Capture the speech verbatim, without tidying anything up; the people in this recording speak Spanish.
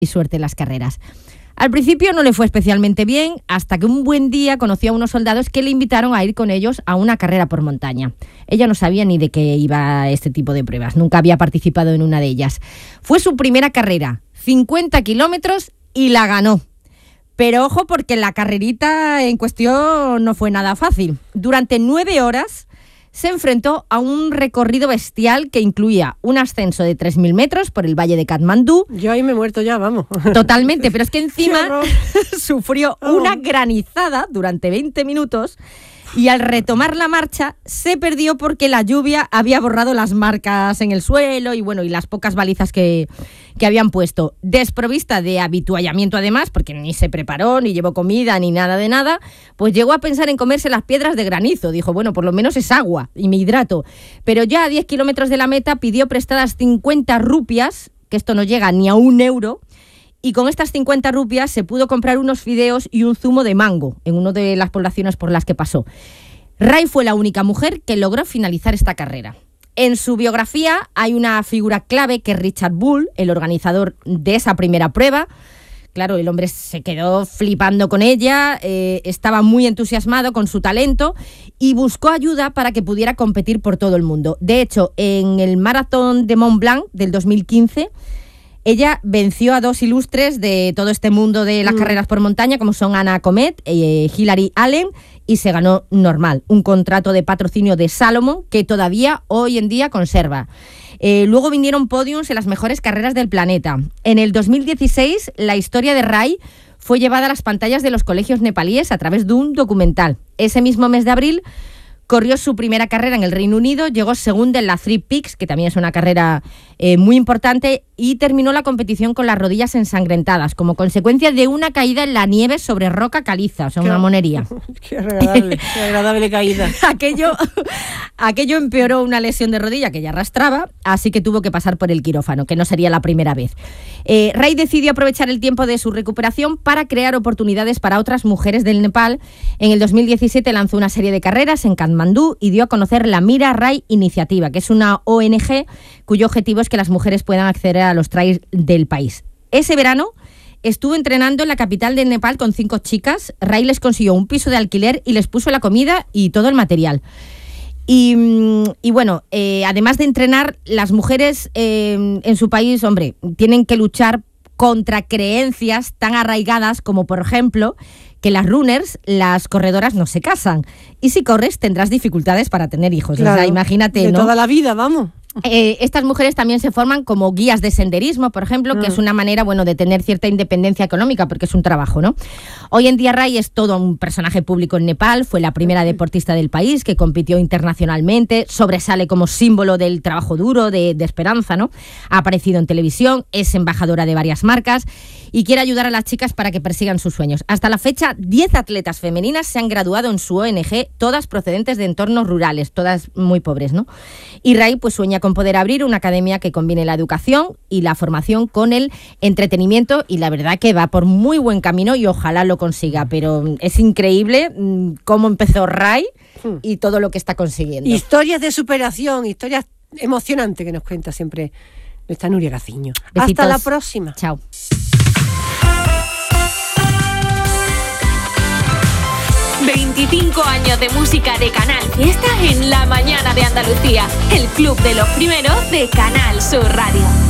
y suerte en las carreras. Al principio no le fue especialmente bien, hasta que un buen día conoció a unos soldados que le invitaron a ir con ellos a una carrera por montaña. Ella no sabía ni de qué iba este tipo de pruebas, nunca había participado en una de ellas. Fue su primera carrera, cincuenta kilómetros, y la ganó. Pero ojo, porque la carrerita en cuestión no fue nada fácil. Durante nueve horas se enfrentó a un recorrido bestial que incluía un ascenso de tres mil metros por el valle de Katmandú. Yo ahí me he muerto ya, vamos. Totalmente, pero es que encima sufrió una granizada durante veinte minutos y al retomar la marcha se perdió porque la lluvia había borrado las marcas en el suelo y bueno, y las pocas balizas que, que habían puesto. Desprovista de habituallamiento además, porque ni se preparó, ni llevó comida, ni nada de nada, pues llegó a pensar en comerse las piedras de granizo. Dijo, bueno, por lo menos es agua y me hidrato. Pero ya a diez kilómetros de la meta pidió prestadas cincuenta rupias, que esto no llega ni a un euro, y con estas cincuenta rupias se pudo comprar unos fideos y un zumo de mango en una de las poblaciones por las que pasó. Rai fue la única mujer que logró finalizar esta carrera. En su biografía hay una figura clave que es Richard Bull, el organizador de esa primera prueba. Claro, el hombre se quedó flipando con ella, eh, estaba muy entusiasmado con su talento y buscó ayuda para que pudiera competir por todo el mundo. De hecho, en el maratón de Mont Blanc del dos mil quince, ella venció a dos ilustres de todo este mundo de las mm. carreras por montaña, como son Anna Comet, eh, Hilary Allen, y se ganó normal, un contrato de patrocinio de Salomon que todavía hoy en día conserva. Eh, luego vinieron podiums en las mejores carreras del planeta. En el dos mil dieciséis, la historia de Rai fue llevada a las pantallas de los colegios nepalíes a través de un documental. Ese mismo mes de abril corrió su primera carrera en el Reino Unido, llegó segunda en la Three Peaks, que también es una carrera eh, muy importante, y terminó la competición con las rodillas ensangrentadas, como consecuencia de una caída en la nieve sobre roca caliza, o sea, qué, una monería. Qué agradable, qué agradable caída. aquello, aquello empeoró una lesión de rodilla que ya arrastraba, así que tuvo que pasar por el quirófano, que no sería la primera vez. Eh, Rai decidió aprovechar el tiempo de su recuperación para crear oportunidades para otras mujeres del Nepal. En el dos mil diecisiete lanzó una serie de carreras en Katmandú y dio a conocer la Mira Rai Iniciativa, que es una O N G cuyo objetivo es que las mujeres puedan acceder a los trails del país. Ese verano estuvo entrenando en la capital del Nepal con cinco chicas. Rai les consiguió un piso de alquiler y les puso la comida y todo el material. Y, y bueno, eh, además de entrenar, las mujeres eh, en su país, hombre, tienen que luchar contra creencias tan arraigadas como, por ejemplo, que las runners, las corredoras, no se casan. Y si corres, tendrás dificultades para tener hijos. Claro, o sea, imagínate, de ¿no? toda la vida, vamos. Eh, estas mujeres también se forman como guías de senderismo, por ejemplo, que mm. es una manera, bueno, de tener cierta independencia económica, porque es un trabajo, ¿no? Hoy en día Rai es todo un personaje público en Nepal, fue la primera deportista del país que compitió internacionalmente, sobresale como símbolo del trabajo duro, de, de esperanza, ¿no? Ha aparecido en televisión, es embajadora de varias marcas y quiere ayudar a las chicas para que persigan sus sueños. Hasta la fecha, diez atletas femeninas se han graduado en su O N G, todas procedentes de entornos rurales, todas muy pobres, ¿no? Y Rai pues sueña con poder abrir una academia que combine la educación y la formación con el entretenimiento, y la verdad que va por muy buen camino y ojalá lo consiga, pero es increíble cómo empezó Rai y todo lo que está consiguiendo. Historias de superación, historias emocionantes que nos cuenta siempre nuestra Nuria Gaciño. Besitos. Hasta la próxima. Chao. veinticinco años de música de Canal Fiesta en la mañana de Andalucía. El club de los primeros de Canal Sur Radio.